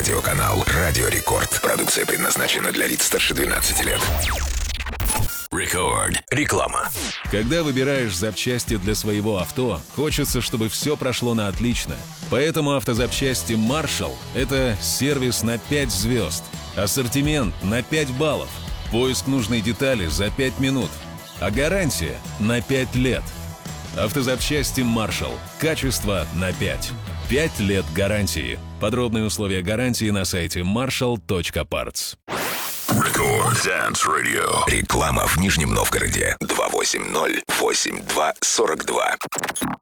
телерадиоканал «Радио Рекорд». Продукция предназначена для лиц старше 12 лет. Рекорд. Реклама. Когда выбираешь запчасти для своего авто, хочется, чтобы все прошло на отлично. Поэтому автозапчасти Marshall – это сервис на 5 звезд. Ассортимент на 5 баллов. Поиск нужной детали за 5 минут. А гарантия на 5 лет. Автозапчасти Marshall. Качество на 5. 5 лет гарантии. Подробные условия гарантии на сайте marshall.parts. Рекорд Dance Radio. Реклама в Нижнем Новгороде. 280-82-42.